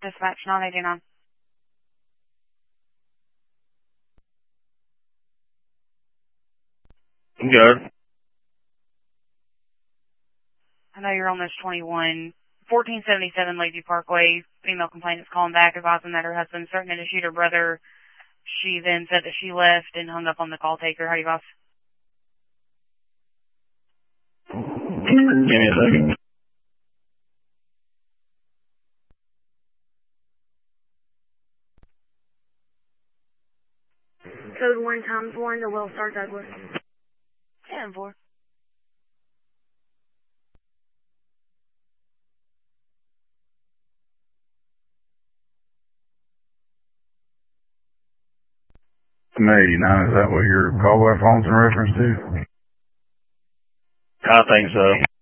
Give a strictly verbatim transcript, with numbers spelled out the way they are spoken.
Dispatch nine eighty-nine. I'm good. I know you're on this twenty-one, fourteen seventy-seven Lakeview Parkway. Female complainant is calling back, advising that her husband threatened to shoot her brother. She then said that she left and hung up on the call taker. How do you guys? Give me a second. Code one times one to Wellstar Douglas. ten four. I'm eighty-nine, is that what your callback phone's in reference to? I think so.